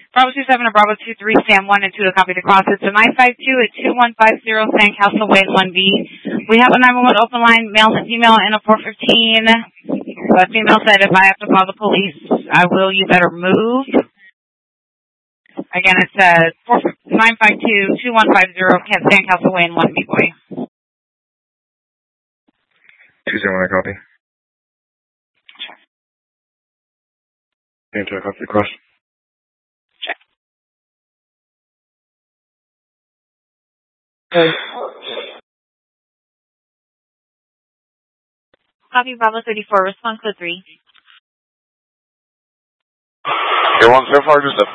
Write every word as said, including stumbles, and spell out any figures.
Bravo two seven to Bravo two three, Sam one and two to copy the cross. It's a nine five two at two one five zero, Sandcastle Way in one B. We have a nine one one open line, male and female, in a four fifteen. The female said, if I have to call the police, I will, you better move. Again, it's uh, nine five two, two one five zero, Sandcastle Way in one B, boy. two zero one, I copy. Check. Check, copy the cross. Check. Okay. Copy Bravo thirty-four, response code three. Okay, one so far, just a